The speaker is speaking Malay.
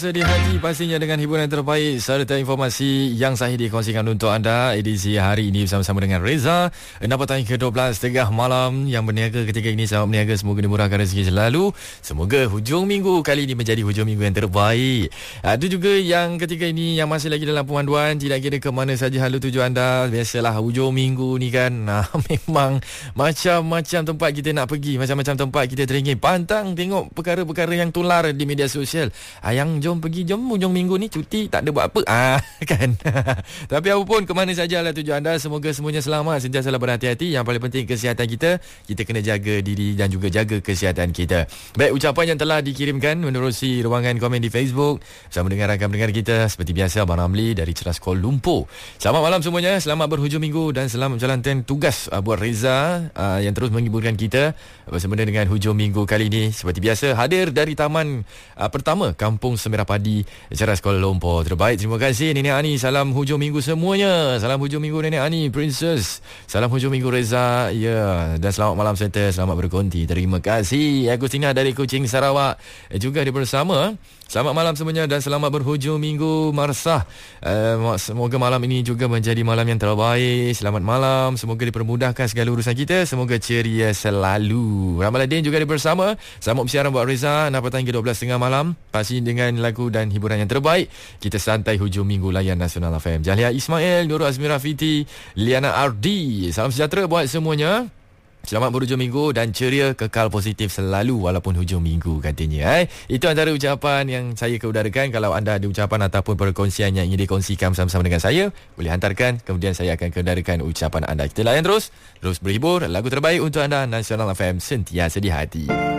Sedih hati pastinya dengan hiburan terbaik serta informasi yang sahih dikongsikan untuk anda. Edisi hari ini bersama-sama dengan Reza. 6 petang ke 12 tengah malam. Yang berniaga ketika ini, selamat berniaga. Semoga dimurahkan rezeki selalu. Semoga hujung minggu kali ini menjadi hujung minggu yang terbaik. Itu juga yang ketika ini yang masih lagi dalam pemanduan, tidak kira ke mana saja halu tuju anda. Biasalah hujung minggu ni kan, memang macam-macam tempat kita nak pergi, macam-macam tempat kita teringin pantang tengok perkara-perkara yang tular di media sosial. Jom hujung minggu ni cuti, tak ada buat apa kan. Tapi apapun, ke mana sajalah tujuan anda, semoga semuanya selamat, sentiasa berhati-hati. Yang paling penting kesihatan kita kena jaga diri dan juga jaga kesihatan kita. Baik, ucapan yang telah dikirimkan menerusi ruangan komen di Facebook bersama dengan rakan pendengar kita seperti biasa, Abang Ramli dari Ceras Kuala Lumpur. Selamat malam semuanya, selamat berhujung minggu dan selamat menjalankan tugas buat Reza yang terus menghiburkan kita bersama dengan hujung minggu kali ini. Seperti biasa hadir dari taman pertama Kampung Semerah Padi, Ceras Kuala Lumpur. Terbaik, terima kasih Nenek Ani. Salam hujung minggu semuanya. Salam hujung minggu Nenek Ani, Princess. Salam hujung minggu Reza. Ya, dan selamat malam serta selamat berkonti. Terima kasih Agustina dari Kuching, Sarawak juga di bersama. Selamat malam semuanya dan selamat berhujung minggu Marsah. Semoga malam ini juga menjadi malam yang terbaik. Selamat malam, semoga dipermudahkan segala urusan kita. Semoga ceria selalu. Ramaladin juga di bersama. Selamat bersiaran buat Reza. 6 petang hingga 12 tengah malam. Pasti dengan lagu dan hiburan yang terbaik. Kita santai hujung minggu layan Nasional FM. Jahlia Ismail, Nurul Azmira Fiti, Liana Ardi. Salam sejahtera buat semuanya. Selamat berhujung minggu dan ceria, kekal positif selalu walaupun hujung minggu katanya. Itu antara ucapan yang saya keudarakan. Kalau anda ada ucapan ataupun perkongsian yang ingin dikongsikan bersama-sama dengan saya, boleh hantarkan. Kemudian saya akan keudarakan ucapan anda. Kita layan terus berhibur. Lagu terbaik untuk anda, Nasional FM, sentiasa di hati.